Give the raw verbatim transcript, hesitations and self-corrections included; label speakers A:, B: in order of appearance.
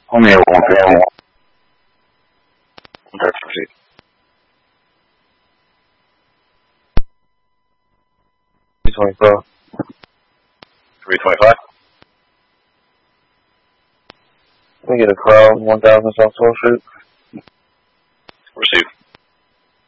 A: 后面有光标。Contact proceed. three twenty-four. three twenty-five. We get a crowd, one thousand South twelfth Street. Receive.